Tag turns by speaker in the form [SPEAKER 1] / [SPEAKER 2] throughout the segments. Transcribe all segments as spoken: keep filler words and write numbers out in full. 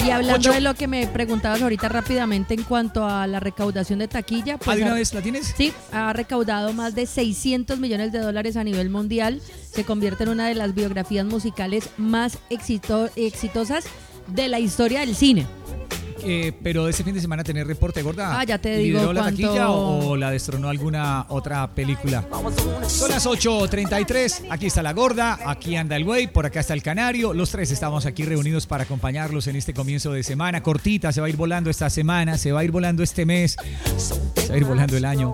[SPEAKER 1] Y hablando
[SPEAKER 2] Ocho.
[SPEAKER 1] de lo que me preguntabas ahorita rápidamente en cuanto a la recaudación de taquilla,
[SPEAKER 2] ¿Ah,
[SPEAKER 1] pues
[SPEAKER 2] de una
[SPEAKER 1] ha-
[SPEAKER 2] vez la tienes?
[SPEAKER 1] sí, ha recaudado más de seiscientos millones de dólares a nivel mundial. Se convierte en una de las biografías musicales más exito- exitosas de la historia del cine.
[SPEAKER 2] Eh, pero ese fin de semana tener reporte, gorda.
[SPEAKER 1] Ah, ya te digo
[SPEAKER 2] ¿Lideró la
[SPEAKER 1] cuánto-
[SPEAKER 2] taquilla o, o la destronó alguna otra película? Son las ocho treinta y tres. Aquí está la gorda, aquí anda el güey, por acá está el canario. Los tres estamos aquí reunidos para acompañarlos en este comienzo de semana. Cortita, se va a ir volando esta semana, se va a ir volando este mes, se va a ir volando el año.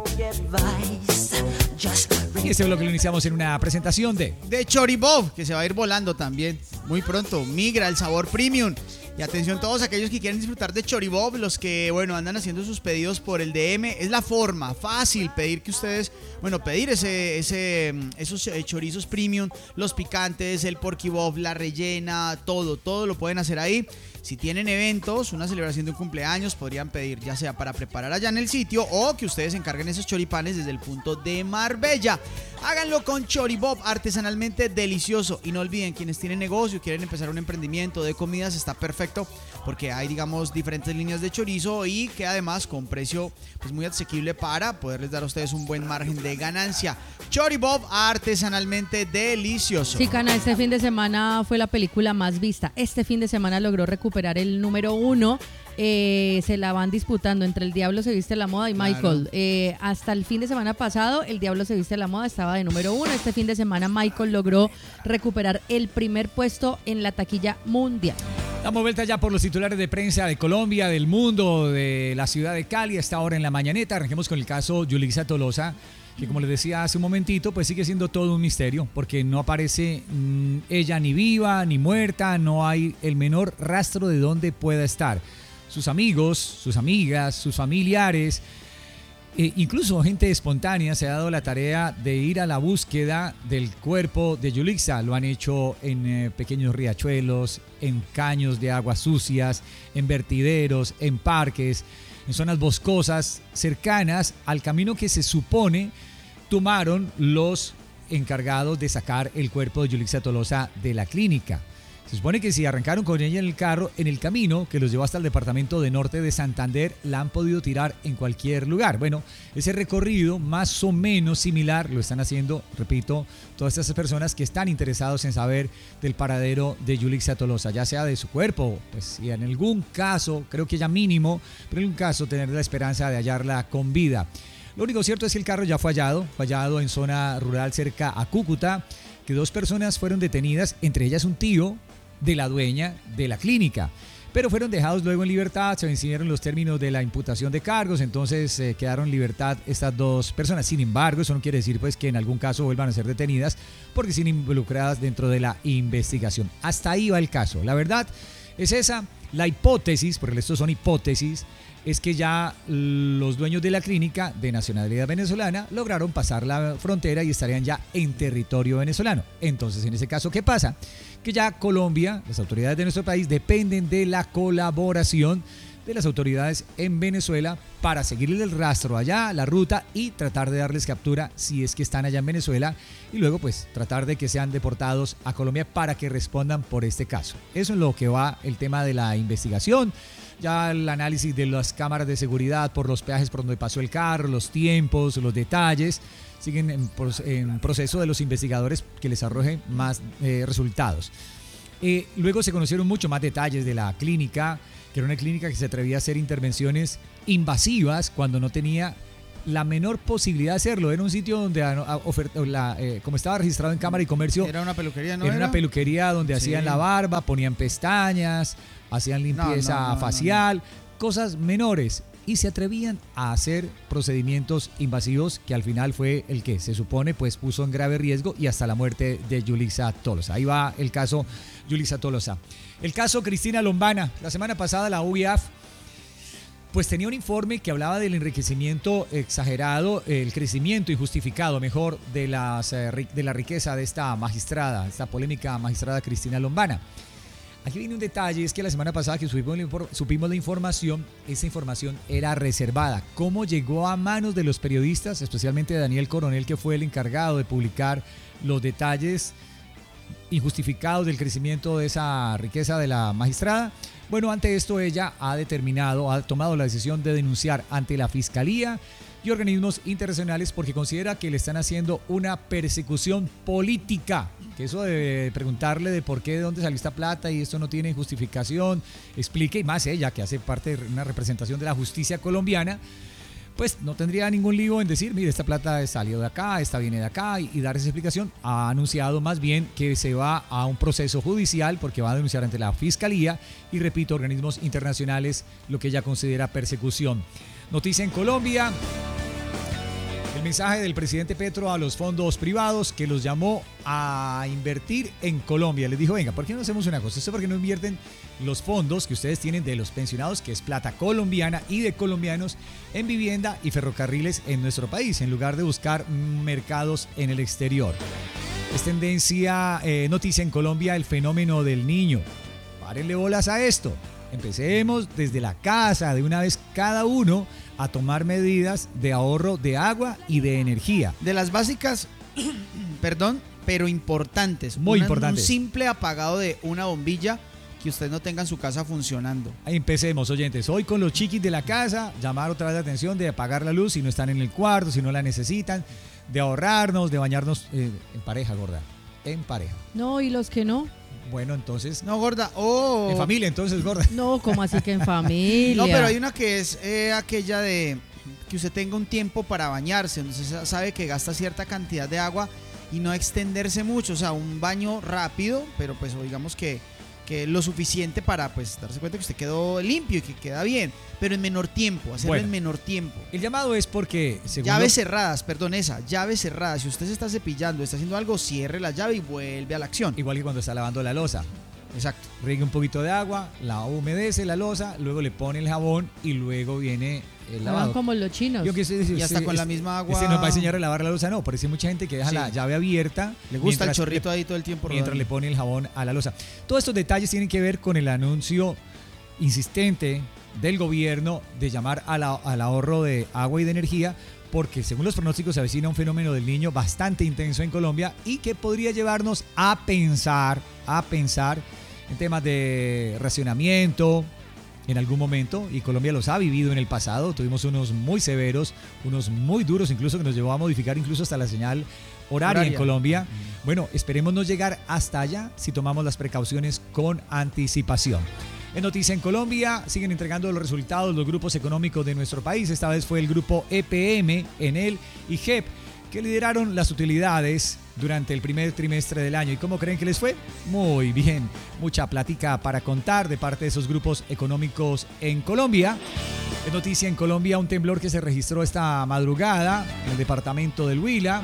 [SPEAKER 2] Y este bloque lo iniciamos en una presentación de...
[SPEAKER 3] De Choribob, que se va a ir volando también muy pronto. Migra el sabor premium. Y atención todos aquellos que quieren disfrutar de Choribob, los que, bueno, andan haciendo sus pedidos por el D M. Es la forma fácil pedir que ustedes, bueno, pedir ese, ese, esos eh, chorizos premium, los picantes, el porky bob, la rellena, todo, todo lo pueden hacer ahí. Si tienen eventos, una celebración de un cumpleaños, podrían pedir ya sea para preparar allá en el sitio o que ustedes encarguen esos choripanes desde el punto de Marbella. Háganlo con Choribob, artesanalmente delicioso. Y no olviden, quienes tienen negocio, quieren empezar un emprendimiento de comidas, está perfecto porque hay, digamos, diferentes líneas de chorizo y que además con precio pues muy asequible para poderles dar a ustedes un buen margen de ganancia. Choribob, artesanalmente delicioso.
[SPEAKER 1] Sí, Cana, este fin de semana fue la película más vista. Este fin de semana logró recuperar el número uno. Eh, se la van disputando entre El Diablo se viste a la moda y
[SPEAKER 3] Claro.
[SPEAKER 1] Michael. Eh, hasta el fin de semana pasado, El Diablo se viste a la moda estaba de número uno. Este fin de semana Michael logró recuperar el primer puesto en la taquilla mundial.
[SPEAKER 2] Damos vuelta ya por los titulares de prensa de Colombia, del mundo, de la ciudad de Cali, hasta ahora en la mañaneta. Arranquemos con el caso Yulisa Tolosa, que como les decía hace un momentito, pues sigue siendo todo un misterio, porque no aparece mmm, ella ni viva ni muerta, no hay el menor rastro de dónde pueda estar. Sus amigos, sus amigas, sus familiares, eh, incluso gente espontánea se ha dado la tarea de ir a la búsqueda del cuerpo de Yulisa. Lo han hecho en eh, pequeños riachuelos, en caños de aguas sucias, en vertideros, en parques, en zonas boscosas cercanas al camino que se supone tomaron los encargados de sacar el cuerpo de Yulisa Tolosa de la clínica. Se supone que si arrancaron con ella en el carro, en el camino que los llevó hasta el departamento de Norte de Santander, la han podido tirar en cualquier lugar. Bueno, ese recorrido más o menos similar lo están haciendo, repito, todas estas personas que están interesados en saber del paradero de Yulisa Tolosa, ya sea de su cuerpo, pues si en algún caso, creo que ya mínimo, pero en un caso tener la esperanza de hallarla con vida. Lo único cierto es que el carro ya fue hallado, fue hallado en zona rural cerca a Cúcuta, que dos personas fueron detenidas, entre ellas un tío de la dueña de la clínica, pero fueron dejados luego en libertad, se vencieron los términos de la imputación de cargos, entonces eh, quedaron en libertad estas dos personas. Sin embargo, eso no quiere decir pues que en algún caso vuelvan a ser detenidas, porque siguen involucradas dentro de la investigación. Hasta ahí va el caso. La verdad es esa, la hipótesis, porque estos son hipótesis, es que ya los dueños de la clínica de nacionalidad venezolana lograron pasar la frontera y estarían ya en territorio venezolano. Entonces, en ese caso, ¿qué pasa? Que ya Colombia, las autoridades de nuestro país dependen de la colaboración de las autoridades en Venezuela para seguirle el rastro allá, la ruta y tratar de darles captura si es que están allá en Venezuela y luego pues tratar de que sean deportados a Colombia para que respondan por este caso. Eso es lo que va el tema de la investigación. Ya el análisis de las cámaras de seguridad por los peajes por donde pasó el carro, los tiempos, los detalles, siguen en, en proceso de los investigadores que les arrojen más eh, resultados. Eh, luego se conocieron mucho más detalles de la clínica, que era una clínica que se atrevía a hacer intervenciones invasivas cuando no tenía la menor posibilidad de hacerlo. Era un sitio donde, oferta, la, eh, como estaba registrado en Cámara y Comercio,
[SPEAKER 3] Era una peluquería, ¿no?
[SPEAKER 2] era
[SPEAKER 3] era
[SPEAKER 2] una peluquería donde
[SPEAKER 3] Sí.
[SPEAKER 2] hacían la barba, ponían pestañas, hacían limpieza
[SPEAKER 3] No, no, no,
[SPEAKER 2] facial,
[SPEAKER 3] no, no.
[SPEAKER 2] cosas menores. Y se atrevían a hacer procedimientos invasivos que al final fue el que se supone pues puso en grave riesgo y hasta la muerte de Yulisa Tolosa. Ahí va el caso Yulisa Tolosa. El caso Cristina Lombana. La semana pasada la U B I A F pues tenía un informe que hablaba del enriquecimiento exagerado, el crecimiento injustificado, mejor, de, las, de la riqueza de esta magistrada, esta polémica magistrada Cristina Lombana. Aquí viene un detalle, es que la semana pasada que supimos la, supimos la información, esa información era reservada. ¿Cómo llegó a manos de los periodistas, especialmente de Daniel Coronel, que fue el encargado de publicar los detalles? injustificados del crecimiento de esa riqueza de la magistrada. Bueno, ante esto ella ha determinado, ha tomado la decisión de denunciar ante la Fiscalía y organismos internacionales porque considera que le están haciendo una persecución política. Que eso de preguntarle de por qué, de dónde salió esta plata y esto no tiene justificación, explique, y más ella que hace parte de una representación de la justicia colombiana, pues no tendría ningún lío en decir, mire, esta plata salió de acá, esta viene de acá, y, y dar esa explicación. Ha anunciado más bien que se va a un proceso judicial porque va a denunciar ante la Fiscalía y, repito, organismos internacionales lo que ella considera persecución. Noticia en Colombia. El mensaje del presidente Petro a los fondos privados que los llamó a invertir en Colombia. Les dijo, venga, ¿por qué no hacemos una cosa? ¿Usted por qué no invierten los fondos que ustedes tienen de los pensionados, que es plata colombiana y de colombianos, en vivienda y ferrocarriles en nuestro país, en lugar de buscar mercados en el exterior? Es tendencia, eh, noticia en Colombia, el fenómeno del niño. Párenle bolas a esto. Empecemos desde la casa, de una vez cada uno, a tomar medidas de ahorro de agua y de energía.
[SPEAKER 3] De las básicas, perdón, pero importantes.
[SPEAKER 2] Muy
[SPEAKER 3] Una-
[SPEAKER 2] importantes.
[SPEAKER 3] Un simple apagado de una bombilla que usted no tenga en su casa funcionando.
[SPEAKER 2] Empecemos, oyentes. Hoy con los chiquis de la casa, llamar otra vez la atención de apagar la luz si no están en el cuarto, si no la necesitan, de ahorrarnos, de bañarnos eh, en pareja, gorda. En pareja.
[SPEAKER 1] No, y los que no.
[SPEAKER 2] Bueno, entonces,
[SPEAKER 3] No, gorda. Oh.
[SPEAKER 2] en familia, entonces, gorda.
[SPEAKER 1] No, como así que en familia.
[SPEAKER 3] No, pero hay una que es eh, aquella de que usted tenga un tiempo para bañarse, entonces sabe que gasta cierta cantidad de agua y no extenderse mucho, o sea, un baño rápido, pero pues o digamos que, que lo suficiente para pues darse cuenta que usted quedó limpio y que queda bien, pero en menor tiempo, hacerlo
[SPEAKER 2] Bueno.
[SPEAKER 3] en menor tiempo.
[SPEAKER 2] El llamado es porque, según
[SPEAKER 3] Llaves
[SPEAKER 2] lo-
[SPEAKER 3] cerradas, perdón, esa, llaves cerradas. Si usted se está cepillando, está haciendo algo, cierre la llave y vuelve a la acción.
[SPEAKER 2] igual que cuando está lavando la loza.
[SPEAKER 3] Exacto.
[SPEAKER 2] Riegue un poquito de agua, la humedece la loza, luego le pone el jabón y luego viene el
[SPEAKER 1] Hagan
[SPEAKER 2] lavado.
[SPEAKER 1] como los chinos.
[SPEAKER 2] Yo que sé,
[SPEAKER 3] Y hasta
[SPEAKER 2] este-
[SPEAKER 3] con la
[SPEAKER 2] este-
[SPEAKER 3] misma agua.
[SPEAKER 2] Este nos va a enseñar a lavar la loza, no, porque hay mucha gente que deja
[SPEAKER 3] Sí.
[SPEAKER 2] la llave abierta.
[SPEAKER 3] Le gusta el
[SPEAKER 2] mientras
[SPEAKER 3] chorrito
[SPEAKER 2] le-
[SPEAKER 3] ahí todo el tiempo
[SPEAKER 2] mientras
[SPEAKER 3] rodando.
[SPEAKER 2] le pone el jabón a la loza. Todos estos detalles tienen que ver con el anuncio insistente del gobierno de llamar a la- al ahorro de agua y de energía, porque según los pronósticos se avecina un fenómeno del niño bastante intenso en Colombia y que podría llevarnos a pensar, a pensar en temas de racionamiento en algún momento, y Colombia los ha vivido en el pasado. Tuvimos unos muy severos, unos muy duros, incluso que nos llevó a modificar incluso hasta la señal horaria,
[SPEAKER 3] Horaria.
[SPEAKER 2] en Colombia. Bueno, esperemos no llegar hasta allá si tomamos las precauciones con anticipación. En Noticia en Colombia, siguen entregando los resultados los grupos económicos de nuestro país. Esta vez fue el grupo E P M, Enel y G E P, que lideraron las utilidades durante el primer trimestre del año. ¿Y cómo creen que les fue? Muy bien. Mucha plática para contar de parte de esos grupos económicos en Colombia. Es noticia en Colombia un temblor que se registró esta madrugada en el departamento del Huila.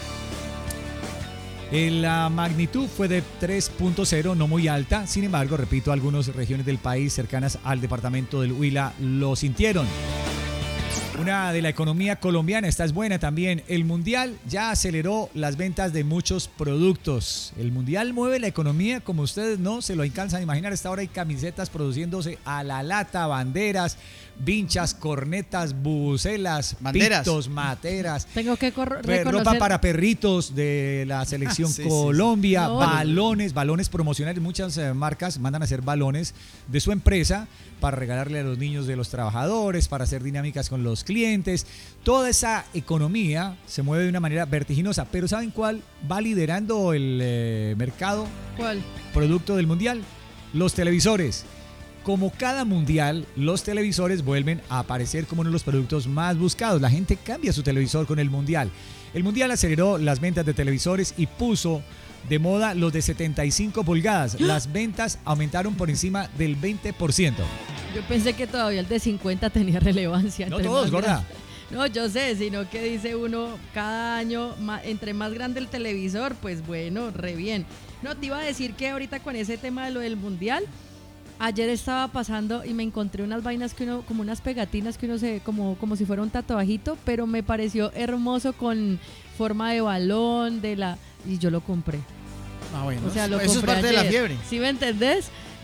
[SPEAKER 2] En la magnitud fue de tres punto cero, no muy alta. Sin embargo, repito, algunas regiones del país cercanas al departamento del Huila lo sintieron. Una de la economía colombiana, esta es buena también. El Mundial ya aceleró las ventas de muchos productos. El Mundial mueve la economía como ustedes no se lo alcanzan a imaginar. A esta hora hay camisetas produciéndose a la lata, banderas, vinchas, cornetas, bucelas,
[SPEAKER 3] Banderas.
[SPEAKER 2] pitos, materas.
[SPEAKER 1] Tengo que cor-
[SPEAKER 2] Pe-
[SPEAKER 1] reconocer.
[SPEAKER 2] ropa para perritos de la selección
[SPEAKER 3] Sí, sí,
[SPEAKER 2] Colombia,
[SPEAKER 1] sí. No.
[SPEAKER 2] balones, balones promocionales. Muchas eh, marcas mandan a hacer balones de su empresa para regalarle a los niños de los trabajadores, para hacer dinámicas con los clientes. Toda esa economía se mueve de una manera vertiginosa. Pero ¿saben cuál va liderando el eh, mercado
[SPEAKER 1] ¿Cuál?
[SPEAKER 2] producto del mundial? Los televisores. Como cada mundial, los televisores vuelven a aparecer como uno de los productos más buscados. La gente cambia su televisor con el mundial. El mundial aceleró las ventas de televisores y puso de moda los de setenta y cinco pulgadas. Las ventas aumentaron por encima del veinte por ciento.
[SPEAKER 1] Yo pensé que todavía el de cincuenta tenía relevancia.
[SPEAKER 2] No
[SPEAKER 1] entre
[SPEAKER 2] todos,
[SPEAKER 1] más
[SPEAKER 2] gorda.
[SPEAKER 1] grande- No, yo sé, sino que dice uno, cada año, ma- entre más grande el televisor, pues bueno, re bien. No, te iba a decir que ahorita con ese tema de lo del mundial, ayer estaba pasando y me encontré unas vainas que uno, como unas pegatinas que uno se, como, como si fuera un tatuajito, pero me pareció hermoso con forma de balón, de la, y yo lo compré.
[SPEAKER 3] Ah, bueno,
[SPEAKER 1] O sea, lo
[SPEAKER 3] eso es
[SPEAKER 1] compré
[SPEAKER 3] parte de la
[SPEAKER 1] ayer.
[SPEAKER 3] fiebre.
[SPEAKER 1] ¿Sí me entendés?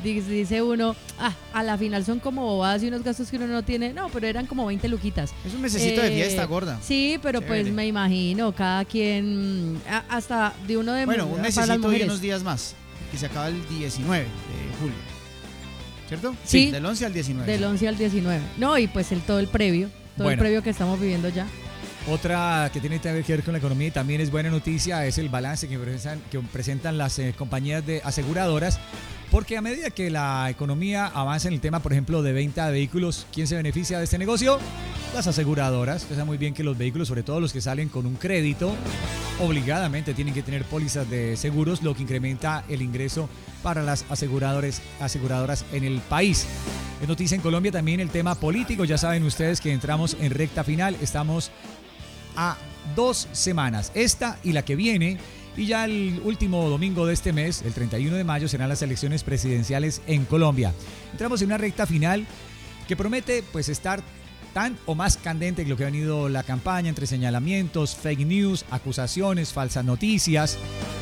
[SPEAKER 1] dice, dice uno, ah, a la final son como bobadas y unos gastos que uno no tiene. No, pero eran como veinte luquitas.
[SPEAKER 3] Es un mesecito
[SPEAKER 1] Eh,
[SPEAKER 3] de fiesta, gorda.
[SPEAKER 1] Sí, pero
[SPEAKER 3] Chévere.
[SPEAKER 1] pues me imagino, cada quien, a- hasta de uno de
[SPEAKER 3] Bueno, un
[SPEAKER 1] para las
[SPEAKER 3] mesecito y
[SPEAKER 1] mujeres.
[SPEAKER 3] unos días más, que se acaba el diecinueve de julio. ¿Cierto?
[SPEAKER 1] Sí.
[SPEAKER 3] Del once al diecinueve.
[SPEAKER 1] Del once al diecinueve. No, y pues el todo el previo, todo el
[SPEAKER 2] Bueno.
[SPEAKER 1] previo que estamos viviendo ya.
[SPEAKER 2] Otra que tiene que ver con la economía y también es buena noticia es el balance que presentan, que presentan las eh, compañías de aseguradoras, porque a medida que la economía avanza en el tema, por ejemplo, de venta de vehículos, ¿quién se beneficia de este negocio? Las aseguradoras. Usted sabe muy bien que los vehículos, sobre todo los que salen con un crédito, obligadamente tienen que tener pólizas de seguros, lo que incrementa el ingreso para las aseguradores, aseguradoras en el país. Es noticia en Colombia también el tema político. Ya saben ustedes que entramos en recta final. Estamos a dos semanas, esta y la que viene, y ya el último domingo de este mes, el treinta y uno de mayo, serán las elecciones presidenciales en Colombia. Entramos en una recta final que promete pues estar tan o más candente que lo que ha venido la campaña, entre señalamientos, fake news, acusaciones, falsas noticias,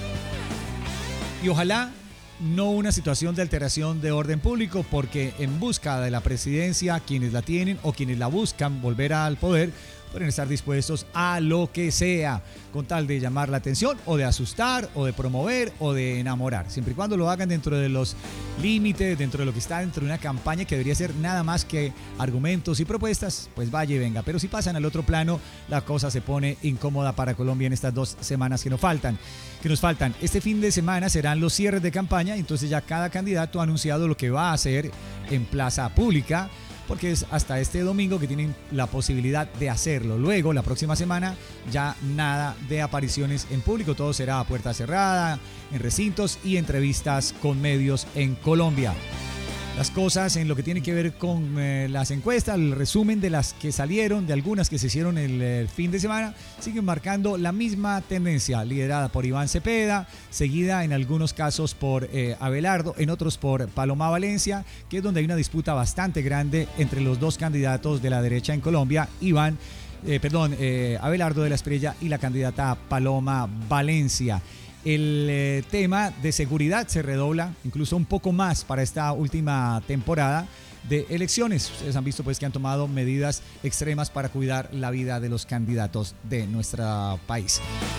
[SPEAKER 2] y ojalá no una situación de alteración de orden público, porque en busca de la presidencia, quienes la tienen o quienes la buscan volver al poder, pueden estar dispuestos a lo que sea, con tal de llamar la atención o de asustar o de promover o de enamorar, siempre y cuando lo hagan dentro de los límites, dentro de lo que está dentro de una campaña que debería ser nada más que argumentos y propuestas, pues vaya y venga. Pero si pasan al otro plano, la cosa se pone incómoda para Colombia en estas dos semanas que nos faltan. Que nos faltan. Este fin de semana serán los cierres de campaña, entonces ya cada candidato ha anunciado lo que va a hacer en plaza pública, porque es hasta este domingo que tienen la posibilidad de hacerlo. Luego, la próxima semana, ya nada de apariciones en público, todo será a puerta cerrada, en recintos y entrevistas con medios en Colombia. Las cosas en lo que tiene que ver con eh, las encuestas, el resumen de las que salieron, de algunas que se hicieron el, el fin de semana, siguen marcando la misma tendencia, liderada por Iván Cepeda, seguida en algunos casos por eh, Abelardo, en otros por Paloma Valencia, que es donde hay una disputa bastante grande entre los dos candidatos de la derecha en Colombia, Iván, eh, perdón, eh, Abelardo de la Espriella y la candidata Paloma Valencia. El eh, tema de seguridad se redobla incluso un poco más para esta última temporada de elecciones. Ustedes han visto pues que han tomado medidas extremas para cuidar la vida de los candidatos de nuestro país.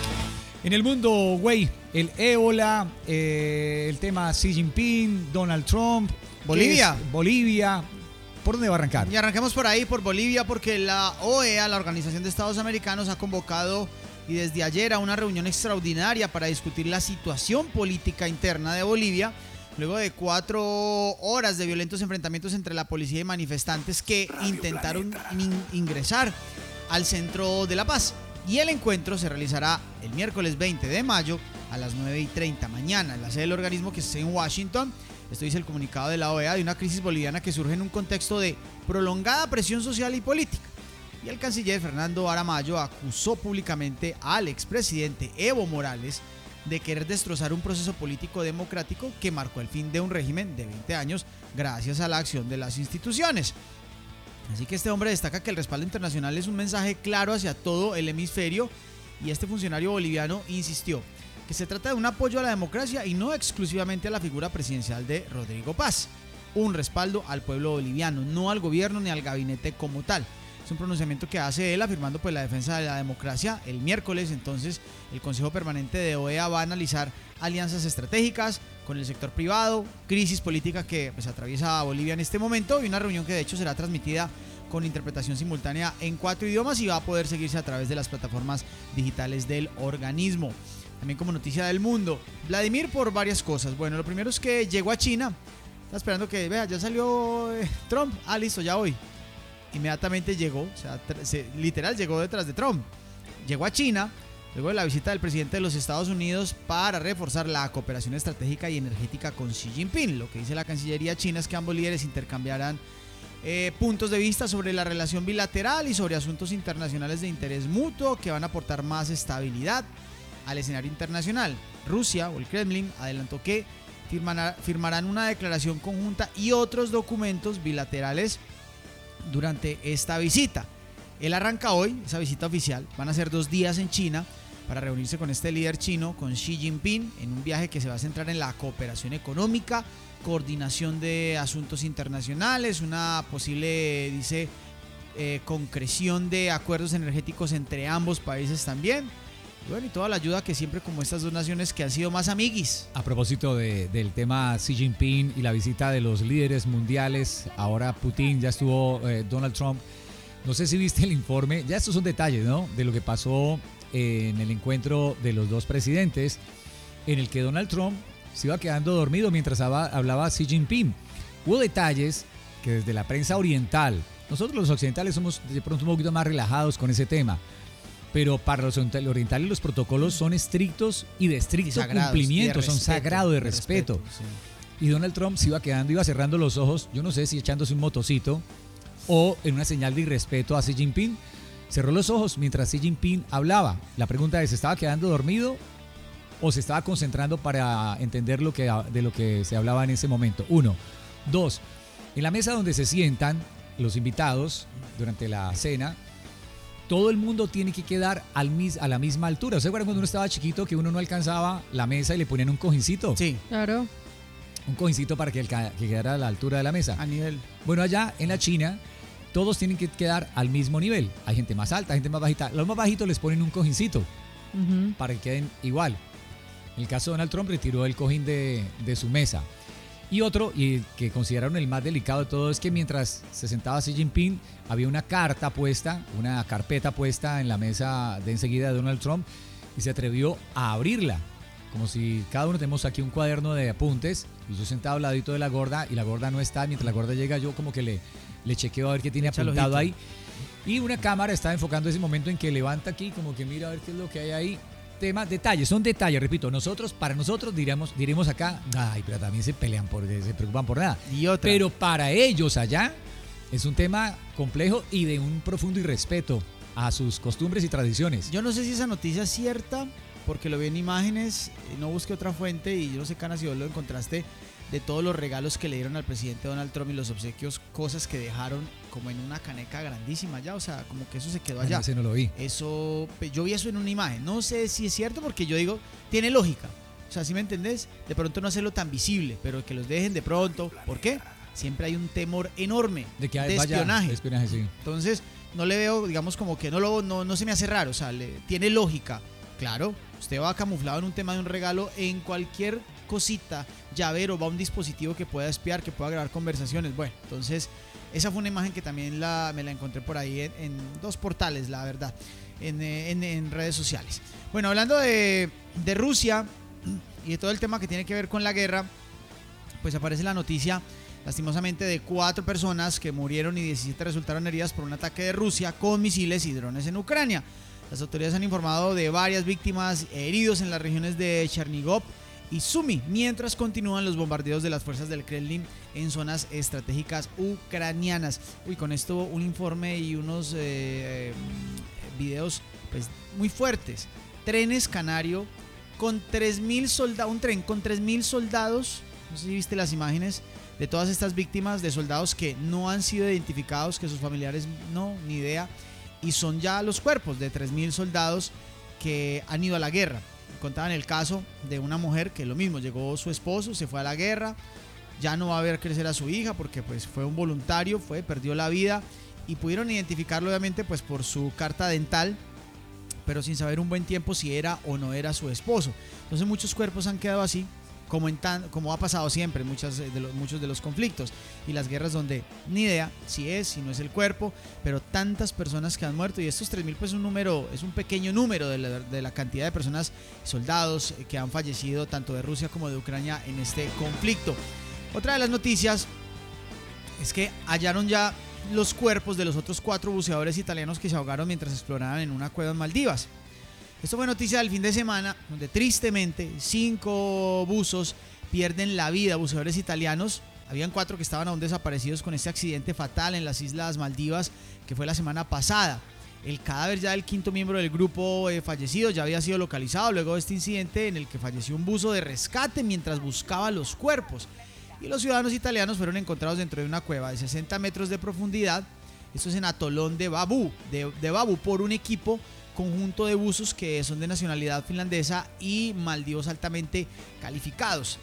[SPEAKER 2] En el mundo, güey, el ébola, eh, el tema Xi Jinping, Donald Trump,
[SPEAKER 3] Bolivia.
[SPEAKER 2] es Bolivia. ¿Por dónde va a arrancar?
[SPEAKER 3] Y arranquemos por ahí, por Bolivia, porque la O E A, la Organización de Estados Americanos, ha convocado y desde ayer a una reunión extraordinaria para discutir la situación política interna de Bolivia, luego de cuatro horas de violentos enfrentamientos entre la policía y manifestantes que intentaron in- ingresar al centro de La Paz. Y el encuentro se realizará el miércoles veinte de mayo a las nueve y treinta mañana en la sede del organismo, que está en Washington. Esto dice el comunicado de la O E A, de una crisis boliviana que surge en un contexto de prolongada presión social y política. Y el canciller Fernando Aramayo acusó públicamente al expresidente Evo Morales de querer destrozar un proceso político democrático que marcó el fin de un régimen de veinte años gracias a la acción de las instituciones. Así que este hombre destaca que el respaldo internacional es un mensaje claro hacia todo el hemisferio, y este funcionario boliviano insistió que se trata de un apoyo a la democracia y no exclusivamente a la figura presidencial de Rodrigo Paz. Un respaldo al pueblo boliviano, no al gobierno ni al gabinete como tal. Es un pronunciamiento que hace él afirmando pues la defensa de la democracia. El miércoles entonces el Consejo Permanente de O E A va a analizar alianzas estratégicas con el sector privado, crisis política que pues atraviesa a Bolivia en este momento, y una reunión que de hecho será transmitida con interpretación simultánea en cuatro idiomas y va a poder seguirse a través de las plataformas digitales del organismo. También como noticia del mundo, Vladimir por varias cosas. Bueno, lo primero es que llegó a China. Está esperando que, vea, ya salió eh, Trump. Ah, listo, ya voy. Inmediatamente llegó, o sea, se, literal llegó detrás de Trump. Llegó a China, luego de la visita del presidente de los Estados Unidos para reforzar la cooperación estratégica y energética con Xi Jinping. Lo que dice la Cancillería china es que ambos líderes intercambiarán eh, puntos de vista sobre la relación bilateral y sobre asuntos internacionales de interés mutuo que van a aportar más estabilidad al escenario internacional. Rusia o el Kremlin adelantó que firmará, firmarán una declaración conjunta y otros documentos bilaterales durante esta visita. Él arranca hoy, esa visita oficial, van a ser dos días en China, para reunirse con este líder chino, con Xi Jinping, en un viaje que se va a centrar en la cooperación económica, coordinación de asuntos internacionales, una posible, dice, eh, concreción de acuerdos energéticos entre ambos países también. Bueno, y toda la ayuda que siempre como estas dos naciones que han sido más amiguis.
[SPEAKER 2] A propósito de, del tema Xi Jinping y la visita de los líderes mundiales, ahora Putin, ya estuvo eh, Donald Trump. No sé si viste el informe, ya estos son detalles, ¿no? De lo que pasó eh, en el encuentro de los dos presidentes, en el que Donald Trump se iba quedando dormido mientras hablaba, hablaba Xi Jinping. Hubo detalles que desde la prensa oriental, nosotros los occidentales somos de pronto un poquito más relajados con ese tema, pero para los orientales los protocolos son estrictos y de estricto
[SPEAKER 3] y sagrados,
[SPEAKER 2] cumplimiento,
[SPEAKER 3] y de
[SPEAKER 2] son
[SPEAKER 3] respeto,
[SPEAKER 2] sagrados de
[SPEAKER 3] de
[SPEAKER 2] respeto.
[SPEAKER 3] respeto,
[SPEAKER 2] sí. Y Donald Trump se iba quedando, iba cerrando los ojos, yo no sé si echándose un motocito o en una señal de irrespeto a Xi Jinping. Cerró los ojos mientras Xi Jinping hablaba. La pregunta es, ¿se estaba quedando dormido o se estaba concentrando para entender lo que, de lo que se hablaba en ese momento? Uno. Dos, en la mesa donde se sientan los invitados durante la cena, todo el mundo tiene que quedar al mis, a la misma altura. ¿Se acuerdan cuando uno estaba chiquito que uno no alcanzaba la mesa y le ponían un cojincito?
[SPEAKER 3] Sí.
[SPEAKER 1] Claro.
[SPEAKER 2] Un cojincito para que, el, que quedara a la altura de la mesa.
[SPEAKER 3] A nivel.
[SPEAKER 2] Bueno, allá en la China, todos tienen que quedar al mismo nivel. Hay gente más alta, gente más bajita. Los más bajitos les ponen un cojincito uh-huh. para que queden igual. En el caso de Donald Trump retiró el cojín de, de su mesa. Y otro, y que consideraron el más delicado de todo, es que mientras se sentaba Xi Jinping, había una carta puesta, una carpeta puesta en la mesa de enseguida de Donald Trump, y se atrevió a abrirla. Como si cada uno tenemos aquí un cuaderno de apuntes, y yo sentado al ladito de la gorda, y la gorda no está. Mientras la gorda llega, yo como que le, le chequeo a ver qué tiene
[SPEAKER 3] Echa
[SPEAKER 2] apuntado ahí. Y una cámara está enfocando ese momento en que levanta aquí, como que mira a ver qué es lo que hay ahí. Tema, detalles, son detalles, repito, nosotros, para nosotros diríamos, diremos acá, ay, pero también se pelean por, se preocupan por nada.
[SPEAKER 3] Y otra.
[SPEAKER 2] Pero para ellos allá es un tema complejo y de un profundo irrespeto a sus costumbres y tradiciones.
[SPEAKER 3] Yo no sé si esa noticia es cierta, porque lo vi en imágenes, no busqué otra fuente y yo no sé, Cana, si vos lo encontraste, de todos los regalos que le dieron al presidente Donald Trump y los obsequios, cosas que dejaron como en una caneca grandísima allá, o sea, como que eso se quedó allá.
[SPEAKER 2] Ese no lo vi.
[SPEAKER 3] Eso, yo vi eso en una imagen, no sé si es cierto porque yo digo, tiene lógica, o sea, ¿sí me entendés? De pronto no hacerlo tan visible, pero que los dejen de pronto, ¿por qué? Siempre hay un temor enorme
[SPEAKER 2] de, que
[SPEAKER 3] de
[SPEAKER 2] vaya,
[SPEAKER 3] espionaje.
[SPEAKER 2] De espionaje, sí.
[SPEAKER 3] Entonces, no le veo, digamos, como que no, lo, no, no se me hace raro, o sea, le, tiene lógica. Claro, usted va camuflado en un tema de un regalo, en cualquier cosita, llavero, va un dispositivo que pueda espiar, que pueda grabar conversaciones. Bueno, entonces esa fue una imagen que también la, me la encontré por ahí en, en dos portales, la verdad, en, en, en redes sociales. Bueno, hablando de, de Rusia y de todo el tema que tiene que ver con la guerra, pues aparece la noticia, lastimosamente, de cuatro personas que murieron y diecisiete resultaron heridas por un ataque de Rusia con misiles y drones en Ucrania. Las autoridades han informado de varias víctimas heridos en las regiones de Chernigov y Sumy, mientras continúan los bombardeos de las fuerzas del Kremlin en zonas estratégicas ucranianas. Uy, con esto un informe y unos eh, videos pues, muy fuertes. Trenes Canario con tres mil soldados, un tren con tres mil soldados, no sé si viste las imágenes de todas estas víctimas, de soldados que no han sido identificados, que sus familiares no, ni idea. Y son ya los cuerpos de tres mil soldados que han ido a la guerra. Contaban el caso de una mujer que lo mismo, llegó su esposo, se fue a la guerra, ya no va a ver crecer a su hija porque pues fue un voluntario, fue, perdió la vida y pudieron identificarlo obviamente pues por su carta dental, pero sin saber un buen tiempo si era o no era su esposo. Entonces muchos cuerpos han quedado así, como, en tan, como ha pasado siempre en muchas de los, muchos de los conflictos y las guerras donde ni idea si es, si no es el cuerpo, pero tantas personas que han muerto y estos tres mil pues un número, es un pequeño número de la, de la cantidad de personas, soldados que han fallecido tanto de Rusia como de Ucrania en este conflicto. Otra de las noticias es que hallaron ya los cuerpos de los otros cuatro buceadores italianos que se ahogaron mientras exploraban en una cueva en Maldivas. Esto fue noticia del fin de semana, donde tristemente cinco buzos pierden la vida, buceadores italianos. Habían cuatro que estaban aún desaparecidos con este accidente fatal en las Islas Maldivas, que fue la semana pasada. El cadáver ya del quinto miembro del grupo eh, fallecido ya había sido localizado luego de este incidente en el que falleció un buzo de rescate mientras buscaba los cuerpos. Y los ciudadanos italianos fueron encontrados dentro de una cueva de sesenta metros de profundidad. Esto es en Atolón de Babú, de, de Babú, por un equipo conjunto de buzos que son de nacionalidad finlandesa y maldivos altamente calificados.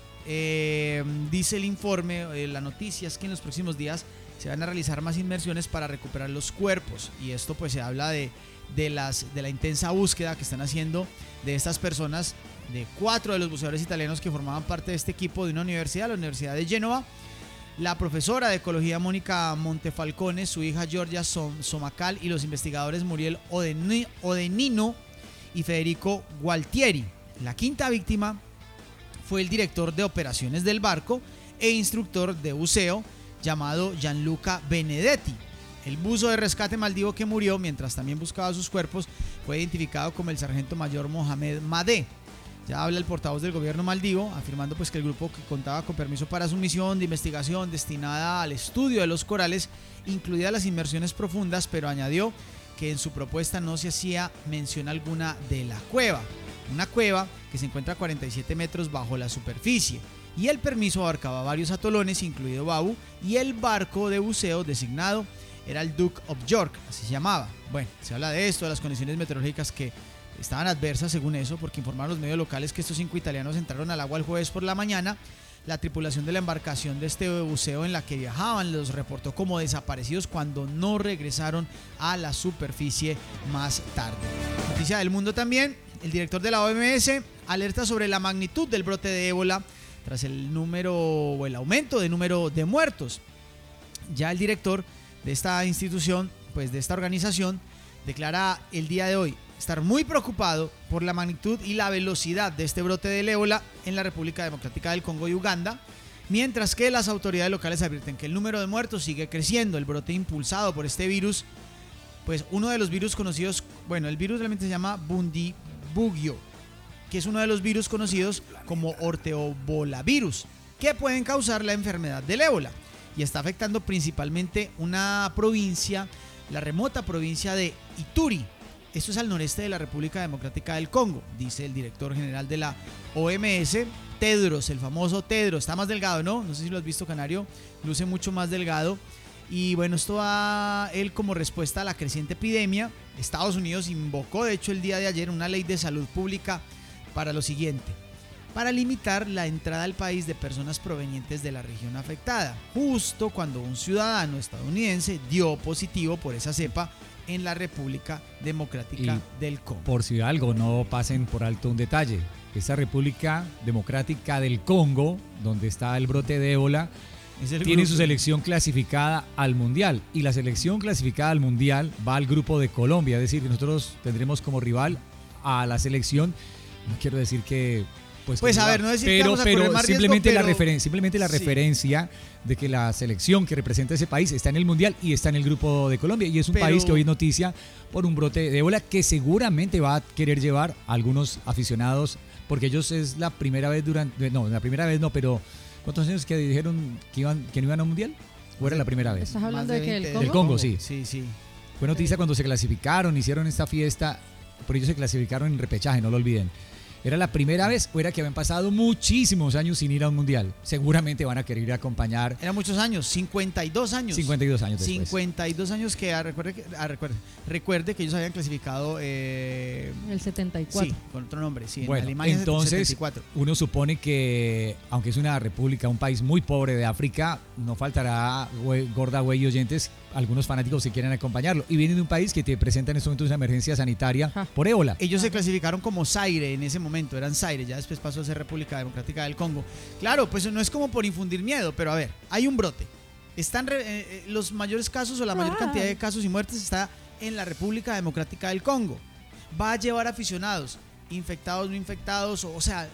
[SPEAKER 3] Eh, dice el informe, eh, la noticia es que en los próximos días se van a realizar más inmersiones para recuperar los cuerpos, y esto pues se habla de, de, las, de la intensa búsqueda que están haciendo de estas personas, de cuatro de los buceadores italianos que formaban parte de este equipo de una universidad, la Universidad de Génova. La profesora de ecología Mónica Montefalcone, su hija Giorgia Somacal y los investigadores Muriel Odeni, Odenino y Federico Gualtieri. La quinta víctima fue el director de operaciones del barco e instructor de buceo llamado Gianluca Benedetti. El buzo de rescate maldivo que murió mientras también buscaba sus cuerpos fue identificado como el sargento mayor Mohamed Madeh. Ya habla el portavoz del gobierno maldivo, afirmando pues que el grupo, que contaba con permiso para su misión de investigación destinada al estudio de los corales, incluidas las inmersiones profundas, pero añadió que en su propuesta no se hacía mención alguna de la cueva, una cueva que se encuentra a cuarenta y siete metros bajo la superficie, y el permiso abarcaba varios atolones, incluido Babu, y el barco de buceo designado era el Duke of York, así se llamaba. Bueno, se habla de esto, de las condiciones meteorológicas que estaban adversas según eso, porque informaron los medios locales que estos cinco italianos entraron al agua el jueves por la mañana. La tripulación de la embarcación de este buceo en la que viajaban los reportó como desaparecidos cuando no regresaron a la superficie más tarde. Noticia del mundo también, el director de la O M S alerta sobre la magnitud del brote de ébola tras el número o el aumento de número de muertos. Ya el director de esta institución, pues de esta organización, declara el día de hoy estar muy preocupado por la magnitud y la velocidad de este brote del ébola en la República Democrática del Congo y Uganda, mientras que las autoridades locales advierten que el número de muertos sigue creciendo. El brote impulsado por este virus, pues uno de los virus conocidos, bueno, el virus realmente se llama Bundibugyo, que es uno de los virus conocidos como orteobolavirus, que pueden causar la enfermedad del ébola, y está afectando principalmente una provincia, la remota provincia de Ituri. Esto es al noreste de la República Democrática del Congo, dice el director general de la O M S, Tedros, el famoso Tedros. Está más delgado, ¿no? No sé si lo has visto, Canario, luce mucho más delgado. Y bueno, esto va él como respuesta a la creciente epidemia. Estados Unidos invocó, de hecho, el día de ayer una ley de salud pública para lo siguiente: para limitar la entrada al país de personas provenientes de la región afectada, justo cuando un ciudadano estadounidense dio positivo por esa cepa en la República Democrática y del Congo.
[SPEAKER 2] Por si algo, no pasen por alto un detalle. Esta República Democrática del Congo, donde está el brote de ébola, tiene grupo. su selección clasificada al Mundial, y la selección clasificada al Mundial va al grupo de Colombia, es decir, que nosotros tendremos como rival a la selección. No quiero decir que Pues,
[SPEAKER 3] pues a ver, no decir
[SPEAKER 2] pero,
[SPEAKER 3] que vamos a
[SPEAKER 2] pero
[SPEAKER 3] más
[SPEAKER 2] simplemente
[SPEAKER 3] riesgo,
[SPEAKER 2] la,
[SPEAKER 3] pero...
[SPEAKER 2] referen simplemente la
[SPEAKER 3] sí.
[SPEAKER 2] referencia de que la selección que representa ese país está en el Mundial y está en el grupo de Colombia, y es un
[SPEAKER 3] pero...
[SPEAKER 2] país que hoy es noticia por un brote de ébola que seguramente va a querer llevar a algunos aficionados, porque ellos es la primera vez durante, no, la primera vez no, pero ¿cuántos años que dijeron que iban que no iban a un Mundial? ¿O era la primera vez?
[SPEAKER 1] ¿Estás hablando de, de que el Congo?
[SPEAKER 2] Del Congo, sí.
[SPEAKER 3] Sí, sí.
[SPEAKER 2] Fue noticia cuando se clasificaron, hicieron esta fiesta, por ello se clasificaron en repechaje, no lo olviden. ¿Era la primera vez o era que habían pasado muchísimos años sin ir a un mundial? Seguramente van a querer ir a acompañar.
[SPEAKER 3] Eran muchos años, cincuenta y dos años.
[SPEAKER 2] cincuenta y dos años después.
[SPEAKER 3] cincuenta y dos años que, ah, recuerde, que ah, recuerde, recuerde que ellos habían clasificado... Eh,
[SPEAKER 1] el setenta y cuatro.
[SPEAKER 3] Sí, con otro nombre, sí.
[SPEAKER 2] Bueno,
[SPEAKER 3] en Alemania
[SPEAKER 2] entonces
[SPEAKER 3] setenta y cuatro.
[SPEAKER 2] Uno supone que, aunque es una república, un país muy pobre de África, no faltará, güey, gorda güey y oyentes, algunos fanáticos que quieran acompañarlo. Y vienen de un país que te presenta en estos momentos una emergencia sanitaria ja. por ébola.
[SPEAKER 3] Ellos se clasificaron como Zaire en ese momento, eran Zaire, ya después pasó a ser República Democrática del Congo. Claro, pues no es como por infundir miedo, pero a ver, hay un brote. Están eh, los mayores casos o la mayor cantidad de casos y muertes está en la República Democrática del Congo. Va a llevar aficionados, infectados, no infectados, o, o sea,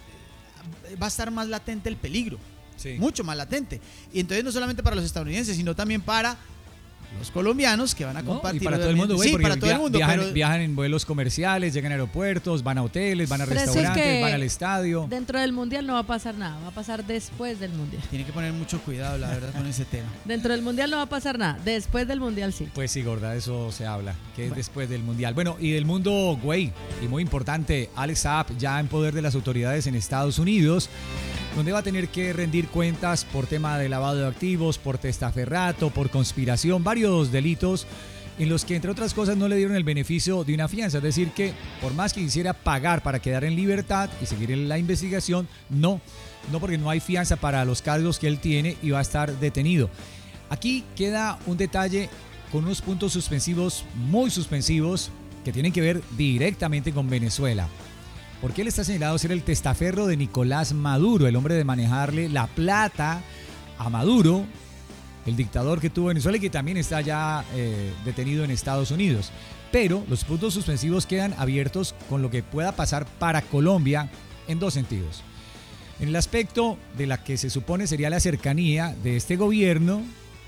[SPEAKER 3] va a estar más latente el peligro, sí. mucho más latente. Y entonces no solamente para los estadounidenses, sino también para los colombianos que van a compartir.
[SPEAKER 2] No, y para todo el mundo, güey,
[SPEAKER 3] sí, para todo el mundo.
[SPEAKER 2] Viajan,
[SPEAKER 3] pero...
[SPEAKER 2] viajan en vuelos comerciales, llegan a aeropuertos, van a hoteles, van a pero restaurantes, es van al estadio.
[SPEAKER 1] Dentro del mundial no va a pasar nada, va a pasar después del mundial.
[SPEAKER 3] Tiene que poner mucho cuidado, la verdad, con ese tema.
[SPEAKER 1] Dentro del mundial no va a pasar nada, después del mundial sí.
[SPEAKER 2] Pues sí, gorda, eso se habla, que bueno. es después del mundial. Bueno, y del mundo, güey, y muy importante, Alex Saab ya en poder de las autoridades en Estados Unidos, donde va a tener que rendir cuentas por tema de lavado de activos, por testaferrato, por conspiración, varios delitos en los que, entre otras cosas, no le dieron el beneficio de una fianza. Es decir, que por más que quisiera pagar para quedar en libertad y seguir en la investigación, no, no porque no hay fianza para los cargos que él tiene y va a estar detenido. Aquí queda un detalle con unos puntos suspensivos, muy suspensivos, que tienen que ver directamente con Venezuela. Porque él está señalado de ser el testaferro de Nicolás Maduro, el hombre de manejarle la plata a Maduro, el dictador que tuvo Venezuela y que también está ya eh, detenido en Estados Unidos. Pero los puntos suspensivos quedan abiertos con lo que pueda pasar para Colombia en dos sentidos. En el aspecto de la que se supone sería la cercanía de este gobierno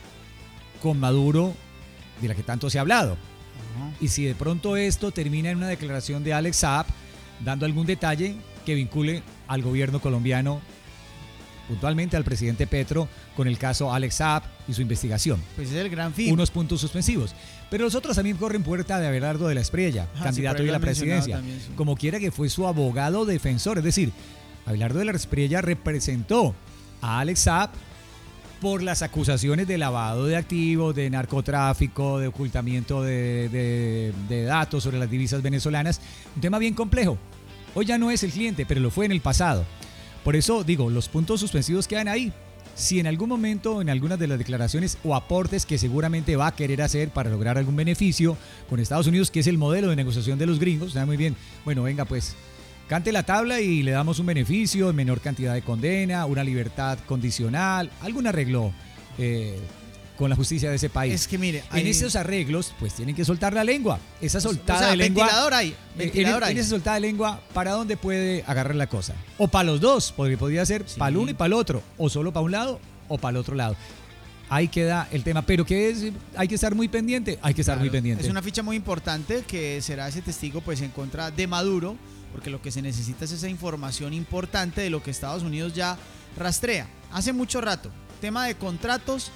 [SPEAKER 2] con Maduro, de la que tanto se ha hablado. Uh-huh. Y si de pronto esto termina en una declaración de Alex Saab, dando algún detalle que vincule al gobierno colombiano, puntualmente al presidente Petro, con el caso Alex Saab y su investigación.
[SPEAKER 3] Pues es el gran fin.
[SPEAKER 2] Unos puntos suspensivos. Pero los otros también corren puerta de Abelardo de la Espriella, ah, candidato sí, a la presidencia. También, sí. Como quiera que fue su abogado defensor. Es decir, Abelardo de la Espriella representó a Alex Saab por las acusaciones de lavado de activos, de narcotráfico, de ocultamiento de, de, de datos sobre las divisas venezolanas. Un tema bien complejo. Hoy ya no es el cliente, pero lo fue en el pasado. Por eso digo, los puntos suspensivos quedan ahí. Si en algún momento, en algunas de las declaraciones o aportes que seguramente va a querer hacer para lograr algún beneficio con Estados Unidos, que es el modelo de negociación de los gringos, está muy bien. Bueno, venga pues, cante la tabla y le damos un beneficio, menor cantidad de condena, una libertad condicional, algún arreglo eh, con la justicia de ese país.
[SPEAKER 3] Es que mire, hay...
[SPEAKER 2] en esos arreglos pues tienen que soltar la lengua. Esa soltada
[SPEAKER 3] o sea,
[SPEAKER 2] de lengua.
[SPEAKER 3] Ventilador hay, ventilador
[SPEAKER 2] en,
[SPEAKER 3] hay.
[SPEAKER 2] en esa soltada de lengua, ¿para dónde puede agarrar la cosa? O para los dos, porque podría ser sí. para el uno y para el otro, o solo para un lado o para el otro lado. Ahí queda el tema, pero que es, hay que estar muy pendiente, hay que estar claro, muy pendiente.
[SPEAKER 3] Es una ficha muy importante que será ese testigo pues en contra de Maduro, porque lo que se necesita es esa información importante de lo que Estados Unidos ya rastrea. Hace mucho rato, tema de contratos,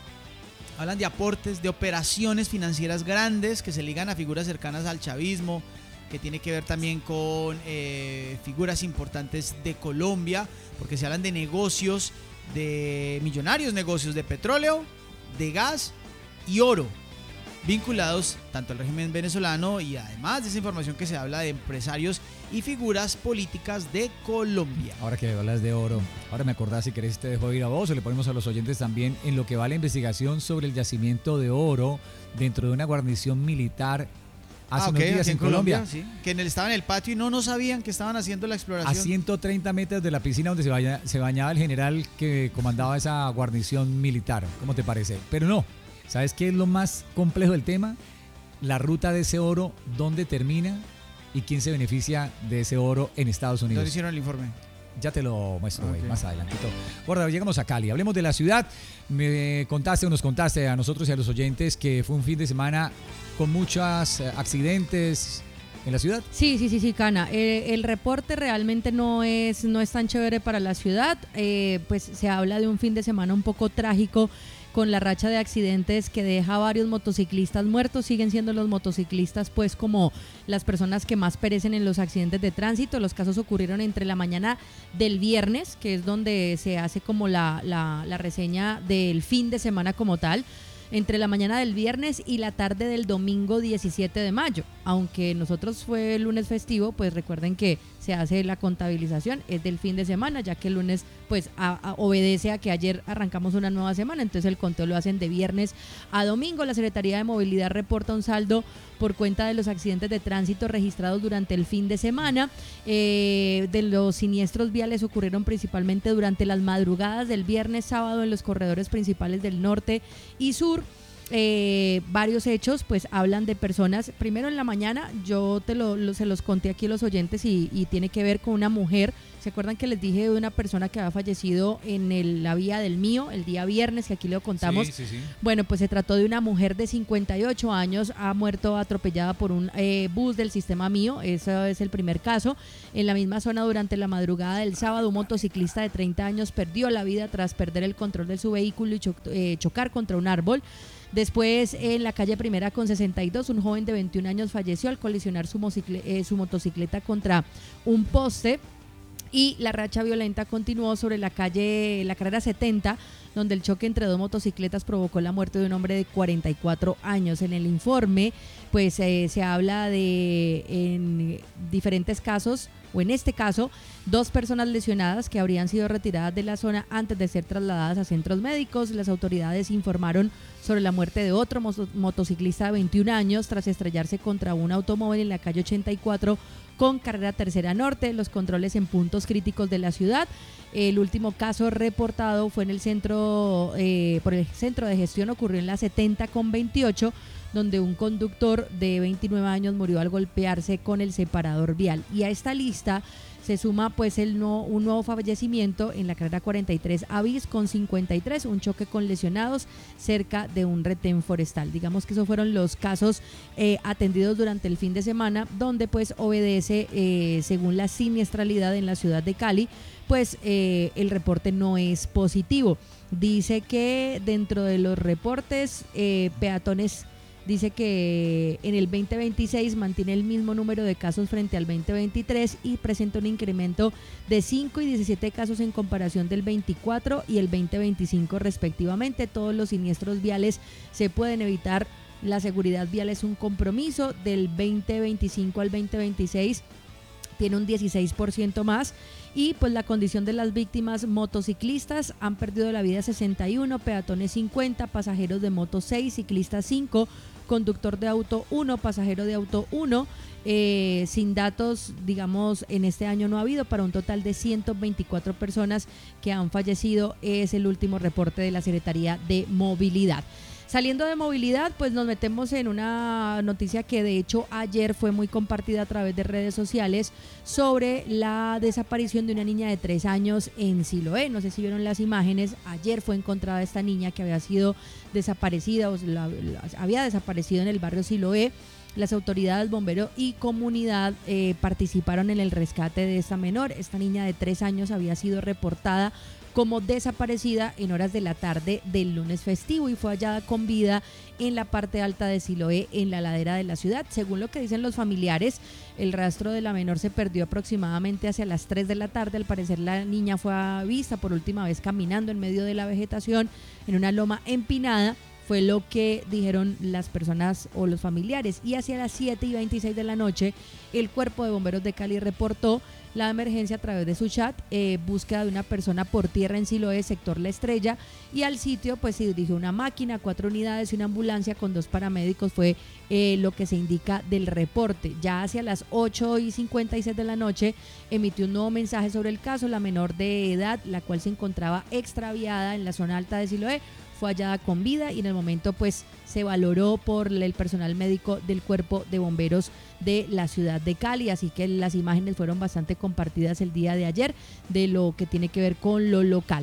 [SPEAKER 3] hablan de aportes, de operaciones financieras grandes que se ligan a figuras cercanas al chavismo, que tiene que ver también con eh, figuras importantes de Colombia, porque se hablan de negocios, de millonarios negocios de petróleo, de gas y oro, vinculados tanto al régimen venezolano y además de esa información que se habla de empresarios y figuras políticas de Colombia.
[SPEAKER 2] Ahora que hablas de oro, ahora me acordás, si querés te dejo ir a vos o le ponemos a los oyentes también en lo que va la investigación sobre el yacimiento de oro dentro de una guarnición militar hace ah, okay, unos días en, en Colombia. Colombia
[SPEAKER 3] sí, que en el, estaba en el patio y no, no sabían que estaban haciendo la exploración.
[SPEAKER 2] A ciento treinta metros de la piscina donde se, baña, se bañaba el general que comandaba esa guarnición militar. ¿Cómo te parece? Pero no, ¿sabes qué es lo más complejo del tema? La ruta de ese oro, ¿dónde termina? ¿Y quién se beneficia de ese oro en Estados Unidos?
[SPEAKER 3] ¿Dónde hicieron el informe?
[SPEAKER 2] Ya te lo muestro okay. más adelantito. Bueno, llegamos a Cali. Hablemos de la ciudad. Me contaste o nos contaste a nosotros y a los oyentes que fue un fin de semana con muchos accidentes en la ciudad.
[SPEAKER 1] Sí, sí, sí, sí, Cana. Eh, el reporte realmente no es, no es tan chévere para la ciudad. Eh, pues se habla de un fin de semana un poco trágico, con la racha de accidentes que deja varios motociclistas muertos. Siguen siendo los motociclistas pues como las personas que más perecen en los accidentes de tránsito. Los casos ocurrieron entre la mañana del viernes, que es donde se hace como la, la, la reseña del fin de semana como tal, entre la mañana del viernes y la tarde del domingo diecisiete de mayo. Aunque nosotros fue el lunes festivo, pues recuerden que se hace la contabilización, es del fin de semana, ya que el lunes pues a, a, obedece a que ayer arrancamos una nueva semana, entonces el conteo lo hacen de viernes a domingo. La Secretaría de Movilidad reporta un saldo por cuenta de los accidentes de tránsito registrados durante el fin de semana. Eh, de los siniestros viales ocurrieron principalmente durante las madrugadas del viernes, sábado en los corredores principales del norte y sur. Eh, varios hechos pues hablan de personas. Primero en la mañana, yo te lo, lo se los conté aquí a los oyentes y, y tiene que ver con una mujer. ¿Se acuerdan que les dije de una persona que había fallecido en el, la vía del Mío el día viernes, que aquí lo contamos?
[SPEAKER 2] Sí, sí, sí.
[SPEAKER 1] Bueno, pues se trató de una mujer de cincuenta y ocho años, ha muerto atropellada por un eh, bus del sistema Mío. Ese es el primer caso. En la misma zona, durante la madrugada del sábado, un motociclista de treinta años perdió la vida tras perder el control de su vehículo y cho eh, chocar contra un árbol. Después, en la calle Primera con sesenta y dos, un joven de veintiún años falleció al colisionar su, eh, su motocicleta contra un poste. Y la racha violenta continuó sobre la calle, la carrera setenta, donde el choque entre dos motocicletas provocó la muerte de un hombre de cuarenta y cuatro años. En el informe, pues eh, se habla de en diferentes casos, o en este caso, dos personas lesionadas que habrían sido retiradas de la zona antes de ser trasladadas a centros médicos. Las autoridades informaron sobre la muerte de otro moto- motociclista de veintiún años tras estrellarse contra un automóvil en la calle ochenta y cuatro con carrera Tercera Norte. Los controles en puntos críticos de la ciudad. El último caso reportado fue en el centro, eh, por el centro de gestión, ocurrió en la setenta con veintiocho, donde un conductor de veintinueve años murió al golpearse con el separador vial. Y a esta lista se suma pues el no, un nuevo fallecimiento en la carrera cuarenta y tres Avis con cincuenta y tres, un choque con lesionados cerca de un retén forestal. Digamos que esos fueron los casos eh, atendidos durante el fin de semana, donde pues obedece, eh, según la siniestralidad en la ciudad de Cali, pues eh, el reporte no es positivo. Dice que dentro de los reportes eh, peatones, dice que en el veinte veintiséis mantiene el mismo número de casos frente al veinte veintitrés y presenta un incremento de cinco y diecisiete casos en comparación del veinticuatro y el veinte veinticinco respectivamente. Todos los siniestros viales se pueden evitar. La seguridad vial es un compromiso. Del veinte veinticinco al veinte veintiséis tiene un dieciséis por ciento más. Y pues la condición de las víctimas: motociclistas han perdido la vida sesenta y uno, peatones cincuenta, pasajeros de moto seis, ciclistas cinco, conductor de auto uno, pasajero de auto uno. Eh, sin datos, digamos, en este año no ha habido, para un total de ciento veinticuatro personas que han fallecido. Es el último reporte de la Secretaría de Movilidad. Saliendo de movilidad, pues nos metemos en una noticia que de hecho ayer fue muy compartida a través de redes sociales, sobre la desaparición de una niña de tres años en Siloé. No sé si vieron las imágenes. Ayer fue encontrada esta niña que había sido desaparecida, o la, la, había desaparecido en el barrio Siloé. Las autoridades, bomberos y comunidad eh, participaron en el rescate de esta menor. Esta niña de tres años había sido reportada como desaparecida en horas de la tarde del lunes festivo y fue hallada con vida en la parte alta de Siloé, en la ladera de la ciudad. Según lo que dicen los familiares, el rastro de la menor se perdió aproximadamente hacia las tres de la tarde. Al parecer la niña fue vista por última vez caminando en medio de la vegetación en una loma empinada. Fue lo que dijeron las personas o los familiares. Y hacia las siete y veintiséis de la noche, el Cuerpo de Bomberos de Cali reportó la emergencia a través de su chat, eh, búsqueda de una persona por tierra en Siloé, sector La Estrella, y al sitio pues se dirigió una máquina, cuatro unidades y una ambulancia con dos paramédicos. Fue eh, lo que se indica del reporte. Ya hacia las ocho y cincuenta y seis de la noche emitió un nuevo mensaje sobre el caso. La menor de edad, la cual se encontraba extraviada en la zona alta de Siloé, fue hallada con vida y en el momento pues se valoró por el personal médico del Cuerpo de Bomberos de la ciudad de Cali. Así que las imágenes fueron bastante compartidas el día de ayer de lo que tiene que ver con lo local.